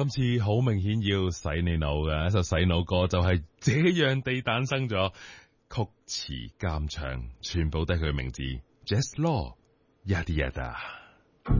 今次好明顯要洗你腦嘅一首洗腦歌，就係這樣地誕生咗，曲詞監唱全部都係佢嘅名字 Jazz Law Yada Yada。